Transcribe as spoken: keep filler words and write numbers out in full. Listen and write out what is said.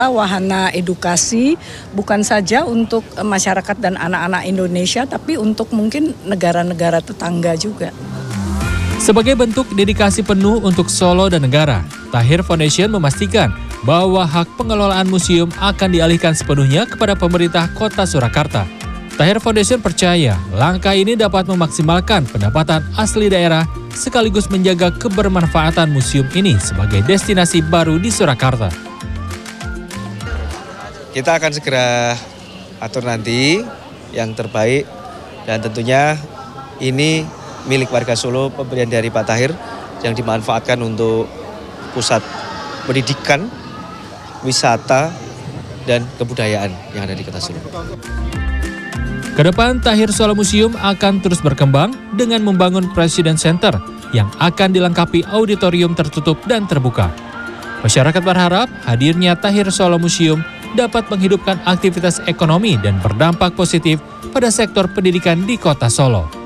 Wahana edukasi bukan saja untuk masyarakat dan anak-anak Indonesia, tapi untuk mungkin negara-negara tetangga juga. Sebagai bentuk dedikasi penuh untuk Solo dan negara, Tahir Foundation memastikan bahwa hak pengelolaan museum akan dialihkan sepenuhnya kepada pemerintah Kota Surakarta. Tahir Foundation percaya langkah ini dapat memaksimalkan pendapatan asli daerah sekaligus menjaga kebermanfaatan museum ini sebagai destinasi baru di Surakarta. Kita akan segera atur nanti yang terbaik dan tentunya ini milik warga Solo, pemberian dari Pak Tahir yang dimanfaatkan untuk pusat pendidikan, wisata, dan kebudayaan yang ada di Kota Solo. Kedepan Tahir Solo Museum akan terus berkembang dengan membangun President Center yang akan dilengkapi auditorium tertutup dan terbuka. Masyarakat berharap hadirnya Tahir Solo Museum dapat menghidupkan aktivitas ekonomi dan berdampak positif pada sektor pendidikan di Kota Solo.